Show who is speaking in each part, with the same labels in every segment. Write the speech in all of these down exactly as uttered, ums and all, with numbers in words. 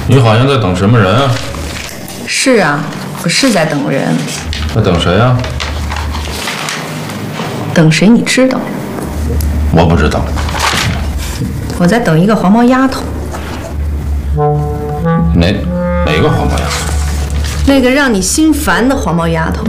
Speaker 1: 你好像在等什么人啊？
Speaker 2: 是啊，我是在等人。
Speaker 1: 在等谁啊？
Speaker 2: 等谁你知道？
Speaker 1: 我不知道。
Speaker 2: 我在等一个黄毛丫头。
Speaker 1: 哪哪个黄毛丫头？
Speaker 2: 那个让你心烦的黄毛丫头。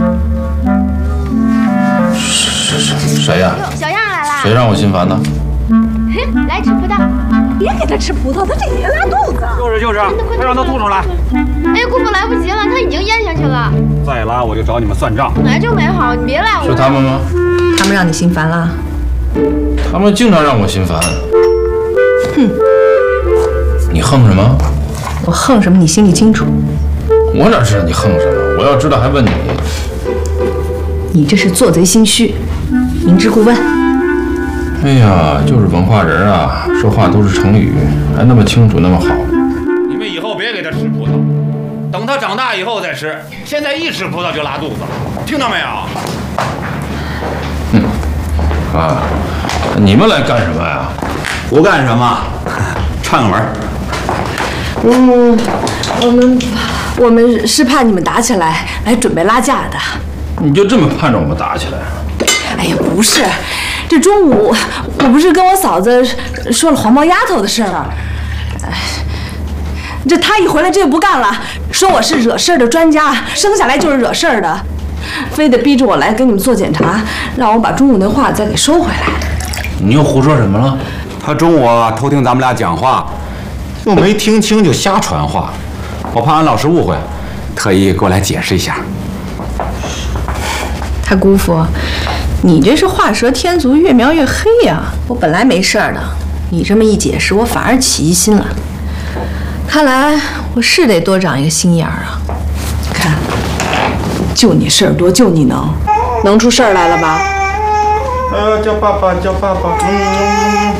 Speaker 1: 谁谁呀？
Speaker 3: 小样来啦！
Speaker 1: 谁让我心烦的？
Speaker 3: 哼，来吃葡萄。
Speaker 4: 别给他吃葡萄，他这也拉肚子。
Speaker 5: 就是就是，快让他吐出来。
Speaker 3: 哎呀，姑父来不及了，他已经咽下去了。
Speaker 5: 再拉我就找你们算账。
Speaker 3: 本来就没好，你别赖我。
Speaker 1: 是他们吗？
Speaker 2: 他们让你心烦了？
Speaker 1: 他们经常让我心烦。
Speaker 2: 哼！
Speaker 1: 你横什么？
Speaker 2: 我横什么？你心里清楚。
Speaker 1: 我哪知道你横什么？我要知道还问你。
Speaker 2: 你这是做贼心虚，明知故问。
Speaker 1: 哎呀，就是文化人啊，说话都是成语，还那么清楚，那么好。
Speaker 5: 你们以后别给他吃葡萄，等他长大以后再吃。现在一吃葡萄就拉肚子了，听到没有？
Speaker 1: 哼，啊，你们来干什么呀？
Speaker 5: 不干什么，串个门。
Speaker 2: 嗯，我们我们是怕你们打起来，来准备拉架的。
Speaker 1: 你就这么盼着我们打起来？
Speaker 2: 哎呀，不是，这中午我不是跟我嫂子说了黄毛丫头的事儿，哎，这她一回来这就不干了，说我是惹事儿的专家，生下来就是惹事儿的，非得逼着我来给你们做检查，让我把中午那话再给收回来。
Speaker 1: 你又胡说什么了？
Speaker 5: 他中午啊偷听咱们俩讲话，又没听清就瞎传话，我怕俺老师误会，特意过来解释一下。
Speaker 2: 他姑父，你这是画蛇添足，越描越黑呀！我本来没事儿的，你这么一解释，我反而起疑心了。看来我是得多长一个心眼儿啊！看，就你事儿多，就你能，能出事儿来了吧？
Speaker 1: 呃，叫爸爸，叫爸爸。嗯。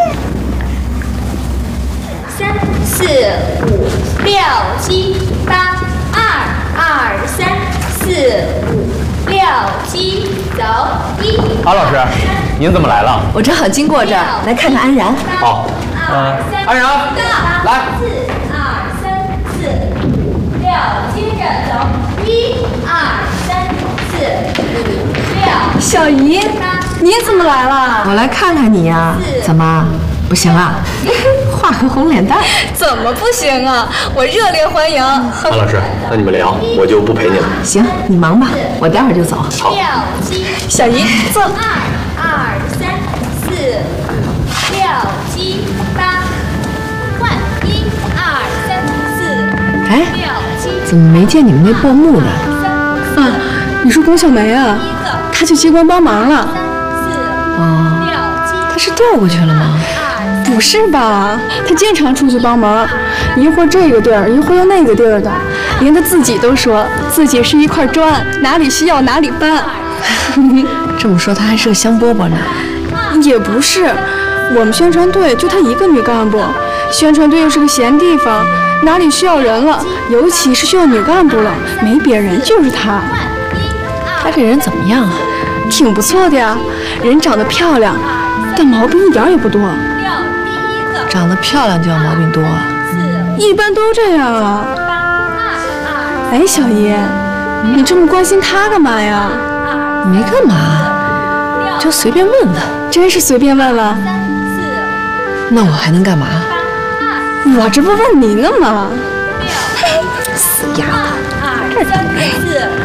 Speaker 3: 三四五六七八，二二三四五六七，走一。
Speaker 5: 安老师，您怎么来了？
Speaker 2: 我正好经过这儿，来看看安然。
Speaker 5: 好，嗯，安然，来。
Speaker 3: 四二三四五六，接着走，一二三四五六。
Speaker 2: 小姨，你怎么来了？我来看看你呀。怎么不行啊？画个红脸蛋？
Speaker 4: 怎么不行啊？我热烈欢迎。
Speaker 6: 安老师，那你们聊，我就不陪你了。
Speaker 2: 行，你忙吧，我待会儿就走。
Speaker 6: 好。
Speaker 3: 六七，
Speaker 4: 小姨坐。
Speaker 3: 二二三四五六七八，换一二三四
Speaker 2: 哎，
Speaker 3: 六七。
Speaker 2: 怎么没见你们那报幕的？
Speaker 4: 啊，你说龚小梅啊？她去机关帮忙了。
Speaker 2: 哦，她是调过去了吗？
Speaker 4: 不是吧？她经常出去帮忙，一会儿这个地儿，一会儿又那个地儿的，连她自己都说自己是一块砖，哪里需要哪里搬。
Speaker 2: 这么说，她还是个香饽饽呢。
Speaker 4: 也不是，我们宣传队就她一个女干部，宣传队又是个闲地方，哪里需要人了，尤其是需要女干部了，没别人就是她。
Speaker 2: 她这人怎么样啊？
Speaker 4: 挺不错的呀，人长得漂亮，但毛病一点也不多。
Speaker 2: 长得漂亮就要毛病多啊？
Speaker 4: 一般都这样啊。哎，小姨，你这么关心她干嘛呀？
Speaker 2: 没干嘛，就随便问问。
Speaker 4: 真是随便问问？
Speaker 2: 那我还能干嘛？
Speaker 4: 我这不问您呢吗？
Speaker 2: 死丫头，这儿等着。